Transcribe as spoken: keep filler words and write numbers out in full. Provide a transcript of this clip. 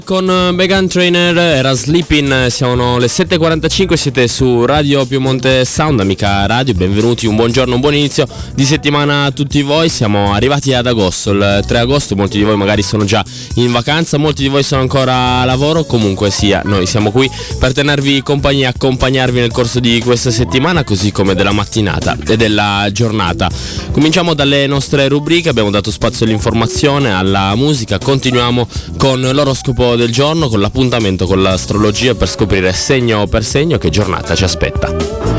Con Meghan Trainor era Sleeping, siamo le sette e quarantacinque, siete su Radio Piemonte Sound, amica radio, benvenuti, un buongiorno, un buon inizio di settimana a tutti voi. Siamo arrivati ad agosto, il tre agosto, molti di voi magari sono già in vacanza, molti di voi sono ancora a lavoro, comunque sia, noi siamo qui per tenervi compagnia, accompagnarvi nel corso di questa settimana, così come della mattinata e della giornata. Cominciamo dalle nostre rubriche, abbiamo dato spazio all'informazione, alla musica, continuiamo con l'oroscopo del giorno, con l'appuntamento con l'astrologia per scoprire segno per segno che giornata ci aspetta.